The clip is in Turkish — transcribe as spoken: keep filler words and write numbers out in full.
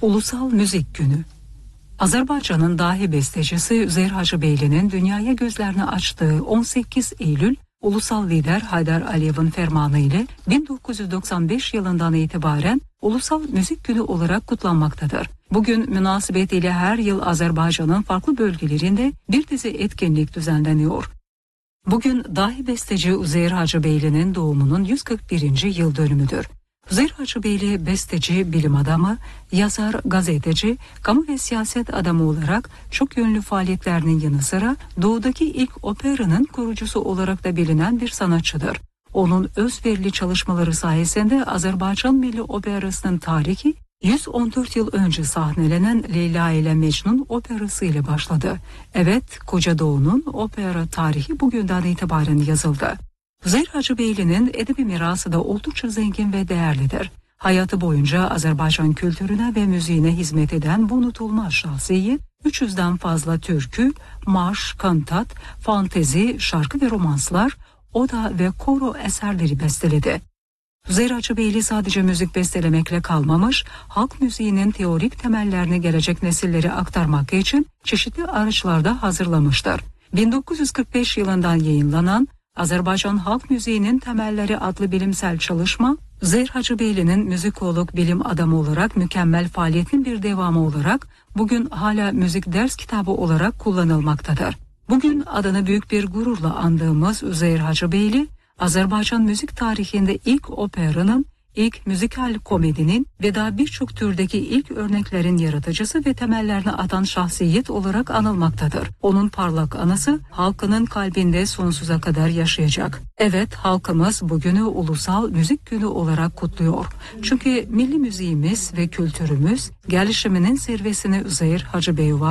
Ulusal Müzik Günü. Azerbaycan'ın dahi bestecisi Üzeyir Hacıbeyli'nin dünyaya gözlerini açtığı on sekiz Eylül, ulusal lider Haydar Aliyev'in fermanı ile bin dokuz yüz doksan beş yılından itibaren Ulusal Müzik Günü olarak kutlanmaktadır. Bugün münasebetiyle her yıl Azerbaycan'ın farklı bölgelerinde bir dizi etkinlik düzenleniyor. Bugün dahi besteci Üzeyir Hacıbeyli'nin doğumunun yüz kırk birinci yıl dönümüdür. Üzeyir Hacıbeyli besteci, bilim adamı, yazar, gazeteci, kamu ve siyaset adamı olarak çok yönlü faaliyetlerinin yanı sıra doğudaki ilk operanın kurucusu olarak da bilinen bir sanatçıdır. Onun özverili çalışmaları sayesinde Azerbaycan Milli Operası'nın tarihi yüz on dört yıl önce sahnelenen Leyla ile Mecnun operası ile başladı. Evet, Koca Doğu'nun opera tarihi bugünden itibaren yazıldı. Üzeyir Hacıbeyli'nin edebi mirası da oldukça zengin ve değerlidir. Hayatı boyunca Azerbaycan kültürüne ve müziğine hizmet eden bu unutulmaz şahsiyet, üç yüzden fazla türkü, marş, kantat, fantezi, şarkı ve romanslar, oda ve koro eserleri besteledi. Üzeyir Hacıbeyli sadece müzik bestelemekle kalmamış, halk müziğinin teorik temellerini gelecek nesillere aktarmak için çeşitli araçlarda hazırlamıştır. bin dokuz yüz kırk beş yılından yayınlanan Azerbaycan Halk Müziği'nin Temelleri adlı bilimsel çalışma, Üzeyir Hacıbeyli'nin müzikolog bilim adamı olarak mükemmel faaliyetin bir devamı olarak bugün hala müzik ders kitabı olarak kullanılmaktadır. Bugün adını büyük bir gururla andığımız Üzeyir Hacıbeyli, Azerbaycan müzik tarihinde ilk operanın, ilk müzikal komedinin ve daha birçok türdeki ilk örneklerin yaratıcısı ve temellerini atan şahsiyet olarak anılmaktadır. Onun parlak anısı halkının kalbinde sonsuza kadar yaşayacak. Evet, halkımız bugünü Ulusal Müzik Günü olarak kutluyor. Çünkü milli müziğimiz ve kültürümüz gelişiminin zirvesine Üzeyir Hacıbeyli